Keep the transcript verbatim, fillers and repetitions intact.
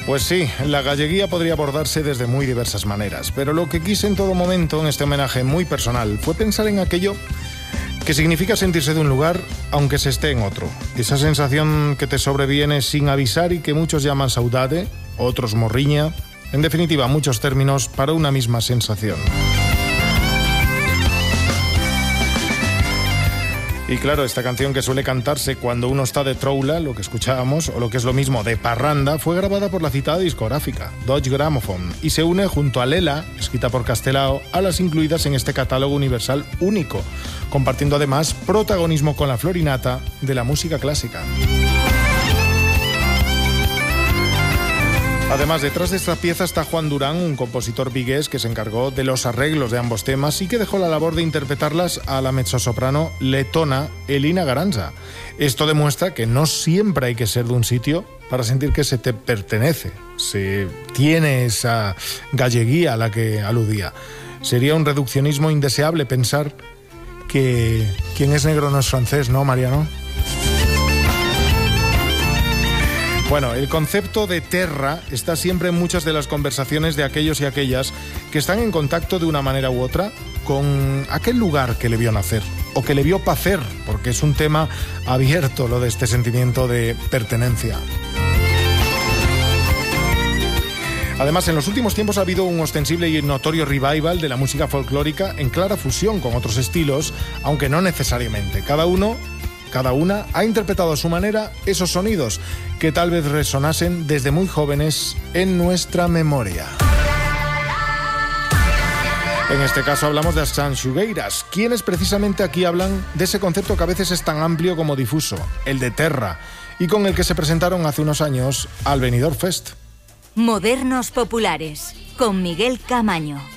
Pues sí, la galleguía podría abordarse desde muy diversas maneras, pero lo que quise en todo momento en este homenaje muy personal fue pensar en aquello que significa sentirse de un lugar aunque se esté en otro. Esa sensación que te sobreviene sin avisar y que muchos llaman saudade, otros morriña, en definitiva muchos términos para una misma sensación. Y claro, esta canción que suele cantarse cuando uno está de troula, lo que escuchábamos, o lo que es lo mismo, de parranda, fue grabada por la citada discográfica, Deutsche Grammophon, y se une junto a Lela, escrita por Castelao, a las incluidas en este catálogo universal único, compartiendo además protagonismo con la florinata de la música clásica. Además, detrás de esta pieza está Juan Durán, un compositor vigués que se encargó de los arreglos de ambos temas y que dejó la labor de interpretarlas a la mezzosoprano letona Elina Garanza. Esto demuestra que no siempre hay que ser de un sitio para sentir que se te pertenece, se tiene esa galleguía a la que aludía. Sería un reduccionismo indeseable pensar que quien es negro no es francés, ¿no, Mariano? Bueno, el concepto de terra está siempre en muchas de las conversaciones de aquellos y aquellas que están en contacto de una manera u otra con aquel lugar que le vio nacer o que le vio pacer, porque es un tema abierto lo de este sentimiento de pertenencia. Además, en los últimos tiempos ha habido un ostensible y notorio revival de la música folclórica en clara fusión con otros estilos, aunque no necesariamente. Cada uno... Cada una ha interpretado a su manera esos sonidos que tal vez resonasen desde muy jóvenes en nuestra memoria. En este caso hablamos de as sanxugueiras, quienes precisamente aquí hablan de ese concepto que a veces es tan amplio como difuso, el de terra, y con el que se presentaron hace unos años al Benidorm Fest. Modernos populares, con Miguel Camaño.